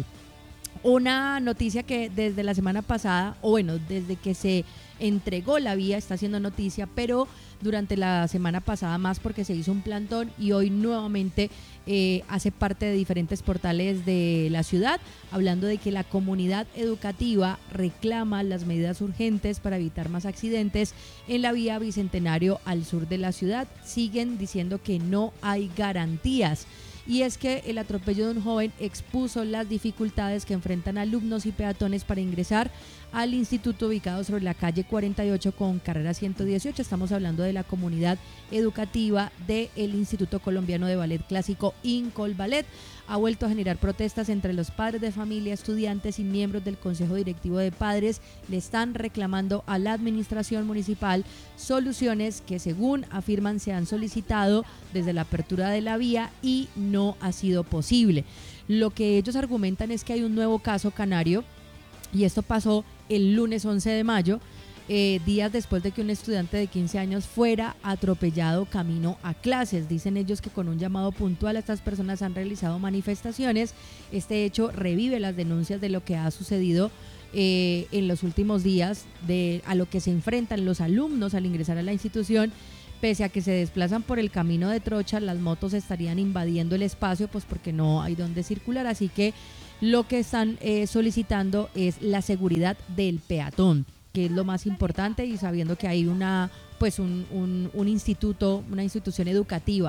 [SPEAKER 1] Una noticia que desde la semana pasada, o bueno, desde que se entregó la vía está haciendo noticia, pero durante la semana pasada más porque se hizo un plantón y hoy nuevamente eh, hace parte de diferentes portales de la ciudad, hablando de que la comunidad educativa reclama las medidas urgentes para evitar más accidentes en la vía Bicentenario al sur de la ciudad. Siguen diciendo que no hay garantías. Y es que el atropello de un joven expuso las dificultades que enfrentan alumnos y peatones para ingresar al instituto ubicado sobre la calle cuarenta y ocho con carrera ciento dieciocho. Estamos hablando de la comunidad educativa del Instituto Colombiano de Ballet Clásico, Incolballet. Ha vuelto a generar protestas entre los padres de familia, estudiantes y miembros del Consejo Directivo de Padres. Le están reclamando a la administración municipal soluciones que, según afirman, se han solicitado desde la apertura de la vía y no ha sido posible. Lo que ellos argumentan es que hay un nuevo caso canario, y esto pasó el lunes once de mayo, eh, días después de que un estudiante de quince años fuera atropellado camino a clases. Dicen ellos que con un llamado puntual a estas personas han realizado manifestaciones. Este hecho revive las denuncias de lo que ha sucedido eh, en los últimos días, de a lo que se enfrentan los alumnos al ingresar a la institución. Pese a que se desplazan por el camino de trocha, las motos estarían invadiendo el espacio, pues porque no hay donde circular. Así que lo que están eh, solicitando es la seguridad del peatón, que es lo más importante, y sabiendo que hay una pues un, un, un instituto, una institución educativa.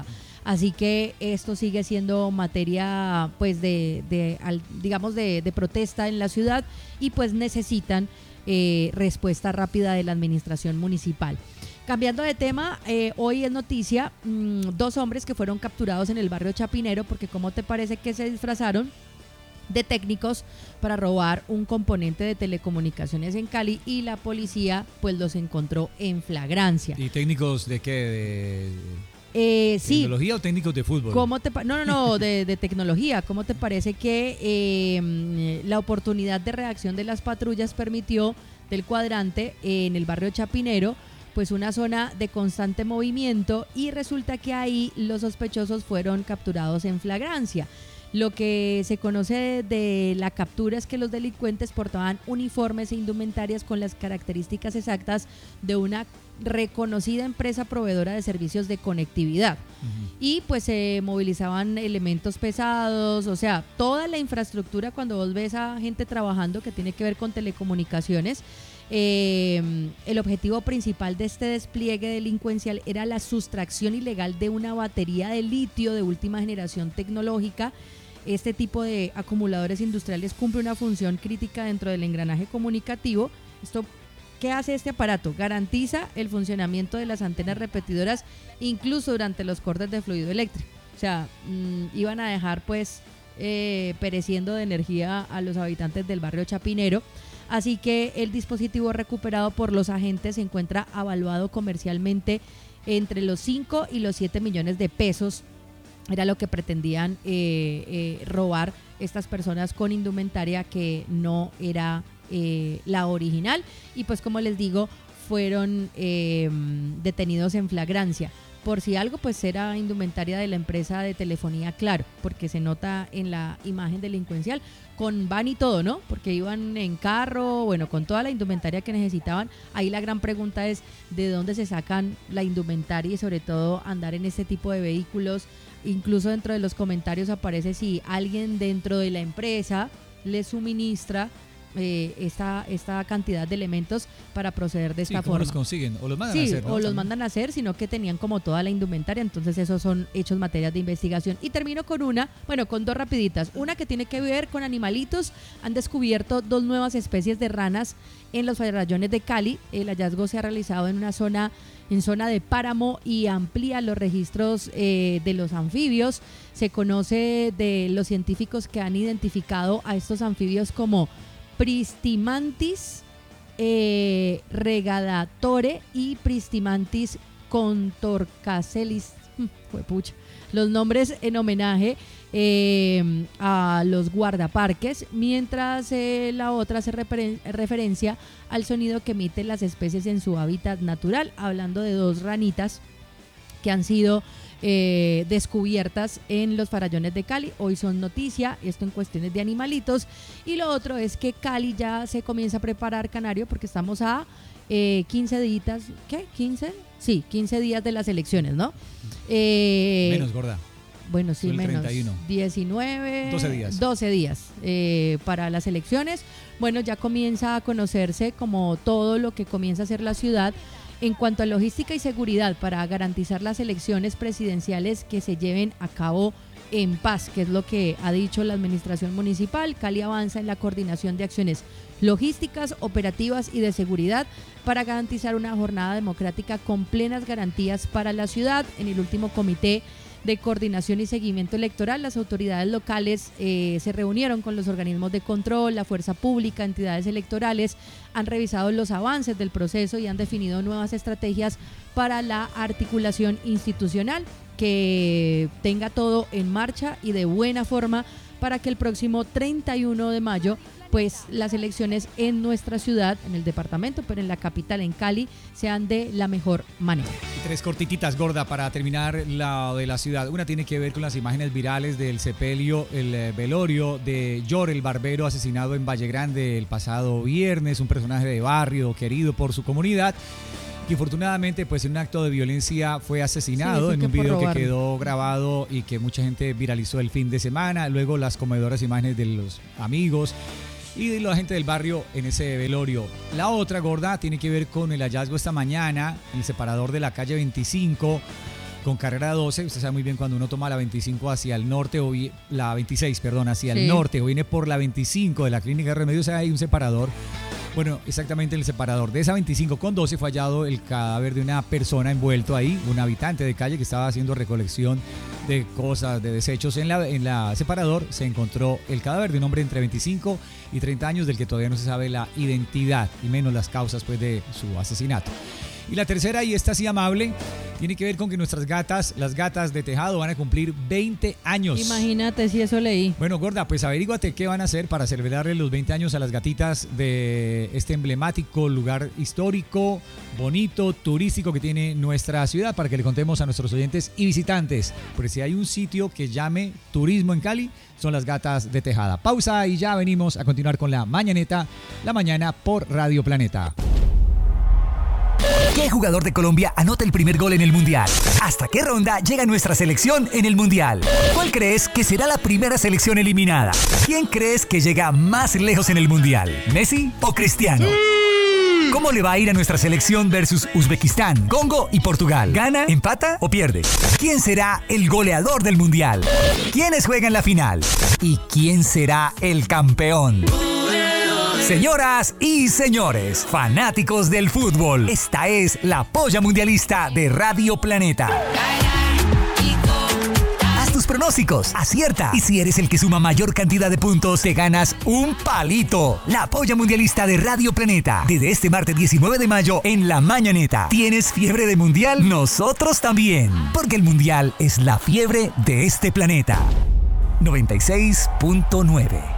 [SPEAKER 1] Así que esto sigue siendo materia pues de, de al- digamos de, de protesta en la ciudad y pues necesitan eh, respuesta rápida de la administración municipal. Cambiando de tema, eh, hoy es noticia mmm, dos hombres que fueron capturados en el barrio Chapinero porque ¿cómo te parece que se disfrazaron de técnicos para robar un componente de telecomunicaciones en Cali y la policía pues los encontró en flagrancia?
[SPEAKER 2] ¿Y técnicos de qué? ¿De
[SPEAKER 1] Eh, sí,
[SPEAKER 2] tecnología o técnicos de fútbol?
[SPEAKER 1] ¿cómo te pa- no, no, no, de, de tecnología. ¿Cómo te parece que eh, la oportunidad de reacción de las patrullas permitió del cuadrante eh, en el barrio Chapinero pues una zona de constante movimiento y resulta que ahí los sospechosos fueron capturados en flagrancia? Lo que se conoce de la captura es que los delincuentes portaban uniformes e indumentarias con las características exactas de una reconocida empresa proveedora de servicios de conectividad. Uh-huh. Y pues se movilizaban elementos pesados, o sea, toda la infraestructura cuando vos ves a gente trabajando que tiene que ver con telecomunicaciones. Eh, el objetivo principal de este despliegue delincuencial era la sustracción ilegal de una batería de litio de última generación tecnológica. Este tipo de acumuladores industriales cumple una función crítica dentro del engranaje comunicativo. Esto, ¿qué hace este aparato? Garantiza el funcionamiento de las antenas repetidoras incluso durante los cortes de fluido eléctrico. O sea, mmm, iban a dejar pues eh, pereciendo de energía a los habitantes del barrio Chapinero. Así que el dispositivo recuperado por los agentes se encuentra avaluado comercialmente entre los cinco y los siete millones de pesos. Era lo que pretendían eh, eh, robar estas personas con indumentaria que no era eh, la original. Y pues como les digo, fueron eh, detenidos en flagrancia. Por si algo, pues era indumentaria de la empresa de telefonía Claro, porque se nota en la imagen delincuencial, con van y todo, ¿no? Porque iban en carro, bueno, con toda la indumentaria que necesitaban. Ahí la gran pregunta es, ¿de dónde se sacan la indumentaria y sobre todo andar en este tipo de vehículos? Incluso dentro de los comentarios aparece si alguien dentro de la empresa les suministra Eh, esta, esta cantidad de elementos para proceder de esta
[SPEAKER 2] sí, ¿cómo
[SPEAKER 1] forma.
[SPEAKER 2] los consiguen? O los mandan
[SPEAKER 1] sí,
[SPEAKER 2] a hacer, ¿no?
[SPEAKER 1] o los
[SPEAKER 2] También.
[SPEAKER 1] mandan a hacer, sino que tenían como toda la indumentaria, entonces esos son hechos materias de investigación. Y termino con una, bueno, con dos rapiditas. Una que tiene que ver con animalitos. Han descubierto dos nuevas especies de ranas en los farallones de Cali. El hallazgo se ha realizado en una zona en zona de páramo y amplía los registros eh, de los anfibios. Se conoce de los científicos que han identificado a estos anfibios como Pristimantis eh, regadatore y Pristimantis contorcacelis. Fue pucha. Los nombres en homenaje eh, a los guardaparques, mientras eh, la otra hace refer- referencia al sonido que emiten las especies en su hábitat natural, hablando de dos ranitas que han sido eh, descubiertas en los farallones de Cali. Hoy son noticia, esto en cuestiones de animalitos. Y lo otro es que Cali ya se comienza a preparar, Canario, porque estamos a eh, quince días, ¿qué? ¿quince? Sí, quince días de las elecciones, ¿no? Eh,
[SPEAKER 2] Menos, gorda.
[SPEAKER 1] Bueno, sí,
[SPEAKER 2] el
[SPEAKER 1] menos.
[SPEAKER 2] treinta y uno.
[SPEAKER 1] diecinueve.
[SPEAKER 2] doce días.
[SPEAKER 1] doce días eh, para las elecciones. Bueno, ya comienza a conocerse como todo lo que comienza a hacer la ciudad en cuanto a logística y seguridad para garantizar las elecciones presidenciales que se lleven a cabo en paz, que es lo que ha dicho la administración municipal. Cali avanza en la coordinación de acciones logísticas, operativas y de seguridad para garantizar una jornada democrática con plenas garantías para la ciudad. En el último comité de coordinación y seguimiento electoral, las autoridades locales eh, se reunieron con los organismos de control, la fuerza pública, entidades electorales, han revisado los avances del proceso y han definido nuevas estrategias para la articulación institucional, que tenga todo en marcha y de buena forma para que el próximo treinta y uno de mayo pues las elecciones en nuestra ciudad, en el departamento, pero en la capital, en Cali, sean de la mejor manera.
[SPEAKER 2] Y tres cortititas, gorda, para terminar la de la ciudad. Una tiene que ver con las imágenes virales del sepelio, el eh, velorio de Yor, el barbero asesinado en Valle Grande el pasado viernes, un personaje de barrio querido por su comunidad, que infortunadamente pues en un acto de violencia fue asesinado,
[SPEAKER 1] sí,
[SPEAKER 2] en
[SPEAKER 1] que
[SPEAKER 2] un
[SPEAKER 1] por
[SPEAKER 2] video que
[SPEAKER 1] robarlo.
[SPEAKER 2] quedó grabado y que mucha gente viralizó el fin de semana. Luego las conmovedoras imágenes de los amigos y de la gente del barrio en ese velorio. La otra, gorda, tiene que ver con el hallazgo esta mañana en el separador de la calle veinticinco con carrera doce. Usted sabe muy bien cuando uno toma la veinticinco hacia el norte, o vi- la veintiséis, perdón, hacia
[SPEAKER 1] Sí.
[SPEAKER 2] el norte, o viene por la veinticinco de la Clínica de Remedios, hay un separador. Bueno, exactamente en el separador de esa veinticinco con doce fue hallado el cadáver de una persona envuelto ahí, un habitante de calle que estaba haciendo recolección de cosas, de desechos en la, en la separador. Se encontró el cadáver de un hombre entre veinticinco y treinta años del que todavía no se sabe la identidad y menos las causas pues de su asesinato. Y la tercera, y esta sí amable, tiene que ver con que nuestras gatas, las gatas de tejado, van a cumplir veinte años.
[SPEAKER 1] Imagínate si eso leí.
[SPEAKER 2] Bueno, gorda, pues averíguate qué van a hacer para celebrarle los veinte años a las gatitas de este emblemático lugar histórico, bonito, turístico que tiene nuestra ciudad, para que le contemos a nuestros oyentes y visitantes. Porque si hay un sitio que llame turismo en Cali, son las gatas de Tejada. Pausa y ya venimos a continuar con la mañaneta, la mañana por Radio Planeta.
[SPEAKER 4] ¿Qué jugador de Colombia anota el primer gol en el Mundial? ¿Hasta qué ronda llega nuestra selección en el Mundial? ¿Cuál crees que será la primera selección eliminada? ¿Quién crees que llega más lejos en el Mundial? ¿Messi o Cristiano? ¿Cómo le va a ir a nuestra selección versus Uzbekistán, Congo y Portugal? ¿Gana, empata o pierde? ¿Quién será el goleador del Mundial? ¿Quiénes juegan la final? ¿Y quién será el campeón? Señoras y señores, fanáticos del fútbol, esta es la Polla Mundialista de Radio Planeta. Haz tus pronósticos, acierta, y si eres el que suma mayor cantidad de puntos, te ganas un palito. La Polla Mundialista de Radio Planeta, desde este martes diecinueve de mayo en La Mañaneta. ¿Tienes fiebre de mundial? Nosotros también, porque el mundial es la fiebre de este planeta. noventa y seis punto nueve